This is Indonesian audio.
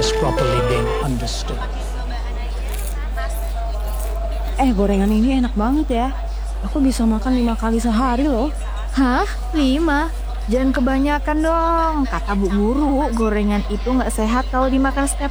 has properly been understood. Gorengan ini enak banget ya. Aku bisa makan 5 kali sehari loh. Hah? 5? Jangan kebanyakan dong. Kata Bu Guru, gorengan itu nggak sehat kalau dimakan setiap